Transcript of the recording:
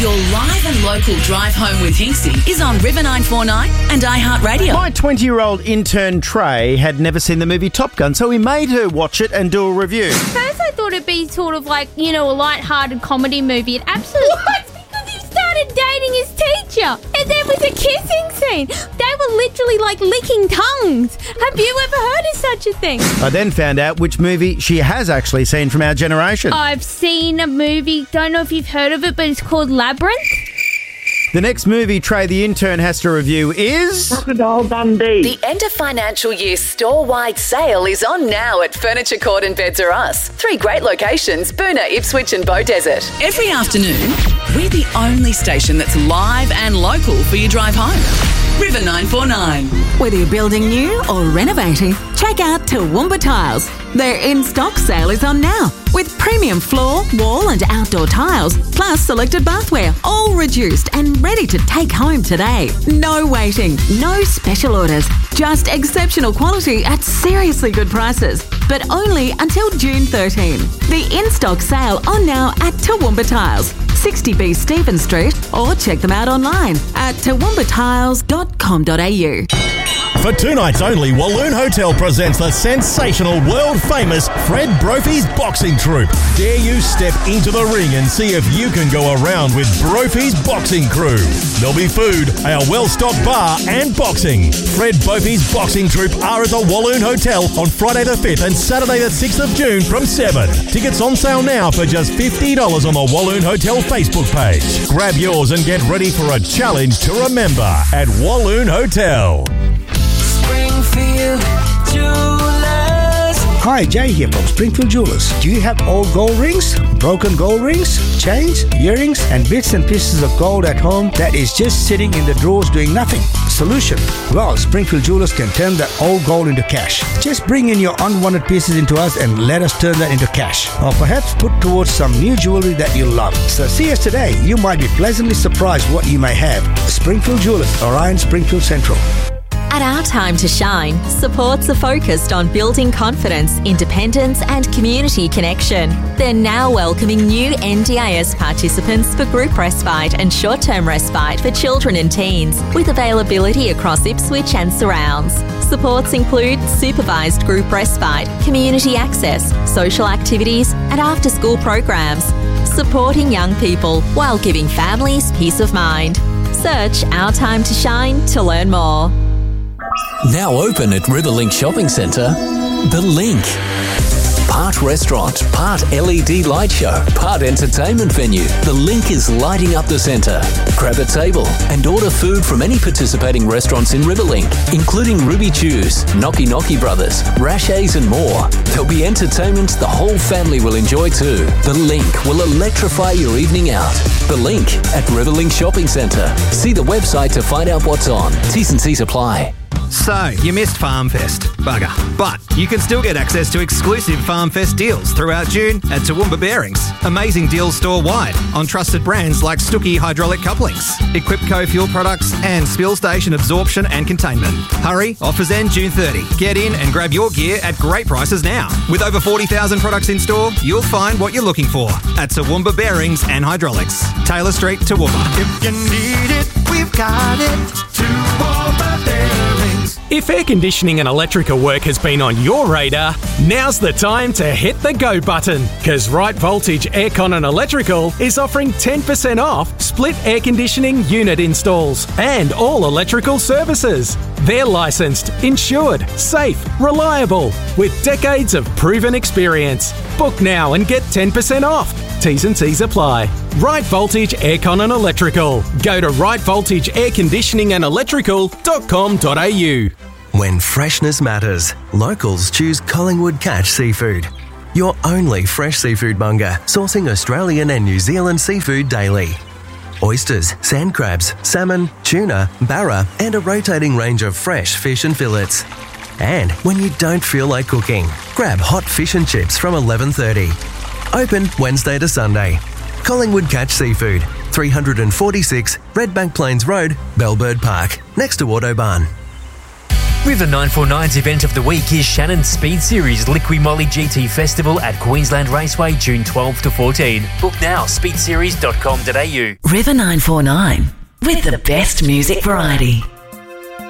Your live and local drive home with Hinksy is on River 949 and iHeartRadio. My 20-year-old intern Trey had never seen the movie Top Gun, so he made her watch it and do a review. First I thought it'd be sort of like, a light-hearted comedy movie. It absolutely... What? Because he started dating his teacher and there was a kissing scene. They were literally like licking tongues. Have you ever heard of such a thing? I then found out which movie she has actually seen from our generation. I've seen a movie, don't know if you've heard of it, but it's called Labyrinth. The next movie Trey the intern has to review is... Crocodile Dundee. The end of financial year store-wide sale is on now at Furniture Court and Beds R Us. 3 great locations, Boonah, Ipswich and Beaudesert. Every afternoon, we're the only station that's live and local for your drive home. River 949. Whether you're building new or renovating, check out Toowoomba Tiles. Their in-stock sale is on now with premium floor, wall and outdoor tiles, plus selected bathware, all reduced and ready to take home today. No waiting, no special orders, just exceptional quality at seriously good prices, but only until June 13. The in-stock sale on now at Toowoomba Tiles, 60B Stephen Street, or check them out online at toowoomba.tiles.com.au. For 2 nights only, Walloon Hotel presents the sensational, world-famous Fred Brophy's boxing troupe. Dare you step into the ring and see if you can go around with Brophy's boxing crew. There'll be food, a well-stocked bar and boxing. Fred Brophy's boxing troupe are at the Walloon Hotel on Friday the 5th and Saturday the 6th of June from 7. Tickets on sale now for just $50 on the Walloon Hotel Facebook page. Grab yours and get ready for a challenge to remember at Walloon Hotel. Springfield Jewelers. Hi, Jay here from Springfield Jewelers. Do you have old gold rings, broken gold rings, chains, earrings, and bits and pieces of gold at home that is just sitting in the drawers doing nothing? Solution? Well, Springfield Jewelers can turn that old gold into cash. Just bring in your unwanted pieces into us and let us turn that into cash. Or perhaps put towards some new jewelry that you love. So see us today. You might be pleasantly surprised what you may have. Springfield Jewelers, Orion Springfield Central. At Our Time to Shine, supports are focused on building confidence, independence and community connection. They're now welcoming new NDIS participants for group respite and short-term respite for children and teens, with availability across Ipswich and surrounds. Supports include supervised group respite, community access, social activities and after-school programs, supporting young people while giving families peace of mind. Search Our Time to Shine to learn more. Now open at Riverlink Shopping Centre, The Link. Part restaurant, part LED light show, part entertainment venue. The Link is lighting up the centre. Grab a table and order food from any participating restaurants in Riverlink, including Ruby Chews, Gnocchi Gnocchi Brothers, Rashay's and more. There'll be entertainment the whole family will enjoy too. The Link will electrify your evening out. The Link at Riverlink Shopping Centre. See the website to find out what's on. T's and C's apply. So, you missed FarmFest. Bugger. But you can still get access to exclusive FarmFest deals throughout June at Toowoomba Bearings. Amazing deals store-wide on trusted brands like Stuckey Hydraulic Couplings, Equipco Fuel Products and Spill Station Absorption and Containment. Hurry, offers end June 30. Get in and grab your gear at great prices now. With over 40,000 products in store, you'll find what you're looking for at Toowoomba Bearings and Hydraulics. Taylor Street, Toowoomba. If you need it, we've got it. Toowoomba Bearings. If air conditioning and electrical work has been on your radar, now's the time to hit the go button, because Right Voltage Aircon and Electrical is offering 10% off split air conditioning unit installs and all electrical services. They're licensed, insured, safe, reliable, with decades of proven experience. Book now and get 10% off. T's and C's apply. Right Voltage Aircon and Electrical. Go to rightvoltageairconditioningandelectrical.com.au. When freshness matters, locals choose Collingwood Catch Seafood. Your only fresh seafood bunga, sourcing Australian and New Zealand seafood daily. Oysters, sand crabs, salmon, tuna, barra, and a rotating range of fresh fish and fillets. And when you don't feel like cooking, grab hot fish and chips from 11:30. Open Wednesday to Sunday. Collingwood Catch Seafood, 346 Redbank Plains Road, Bellbird Park, next to Autobahn. River 949's event of the week is Shannon's Speed Series Liqui Moly GT Festival at Queensland Raceway, June 12 to 14. Book now, speedseries.com.au. River 949 with the best music variety.